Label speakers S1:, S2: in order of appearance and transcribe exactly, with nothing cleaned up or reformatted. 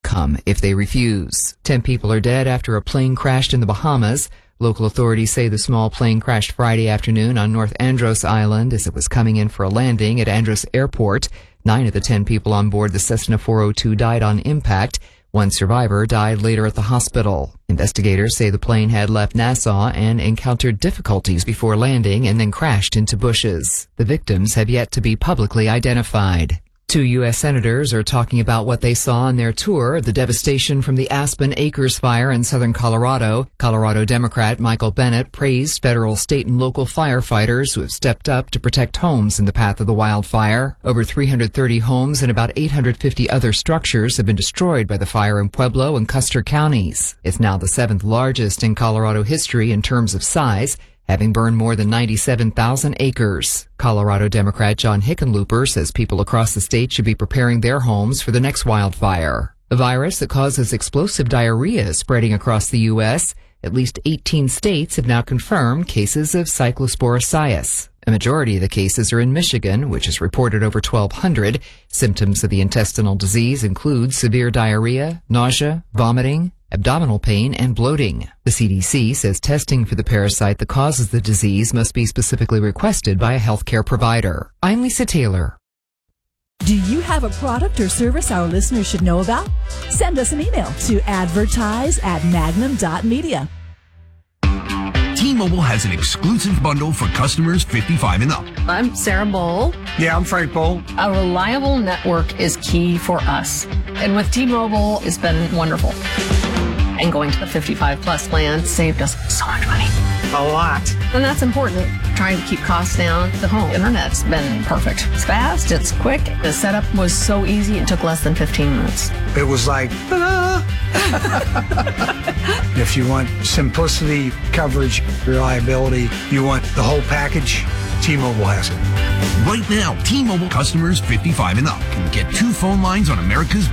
S1: outcome if they refuse. Ten people are dead after a plane crashed in the Bahamas. Local authorities say the small plane crashed Friday afternoon on North Andros Island as it was coming in for a landing at Andros Airport. Nine of the ten people on board the Cessna four oh two died on impact. One survivor died later at the hospital. Investigators say the plane had left Nassau and encountered difficulties before landing and then crashed into bushes. The victims have yet to be publicly identified. Two U S senators are talking about what they saw on their tour of the devastation from the Aspen Acres fire in southern Colorado. Colorado Democrat Michael Bennet praised federal, state, and local firefighters who have stepped up to protect homes in the path of the wildfire. Over three hundred thirty homes and about eight hundred fifty other structures have been destroyed by the fire in Pueblo and Custer counties. It's now the seventh largest in Colorado history in terms of size, having burned more than ninety-seven thousand acres. Colorado Democrat John Hickenlooper says people across the state should be preparing their homes for the next wildfire. A virus that causes explosive diarrhea is spreading across the U S. At least eighteen states have now confirmed cases of cyclosporosis. A majority of the cases are in Michigan, which has reported over twelve hundred. Symptoms of the intestinal disease include severe diarrhea, nausea, vomiting, abdominal pain, and bloating. The C D C says testing for the parasite that causes the disease must be specifically requested by a healthcare provider. I'm Lisa Taylor.
S2: Do you have a product or service our listeners should know about? Send us an email to advertise at magnum dot media.
S3: T-Mobile has an exclusive bundle for customers fifty-five and up.
S4: I'm Sarah Bowl.
S5: Yeah, I'm Frank Bowl.
S4: A reliable network is key for us. And with T-Mobile, it's been wonderful. And going to the fifty-five plus plan saved us so much money.
S5: A lot.
S4: And that's important. Trying to keep costs down. The home internet's been perfect. It's fast, it's quick. The setup was so easy, it took less than fifteen minutes.
S5: It was like, ah. If you want simplicity, coverage, reliability, you want the whole package, T-Mobile has it.
S3: Right now, T-Mobile customers fifty-five and up can get two phone lines on America's